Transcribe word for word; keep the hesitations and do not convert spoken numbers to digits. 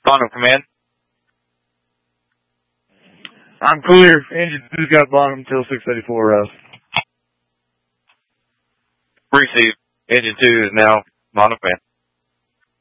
Bottom command. I'm clear. Engine two's got bottom till six eighty-four rest. Receive. Engine two is now bottom command.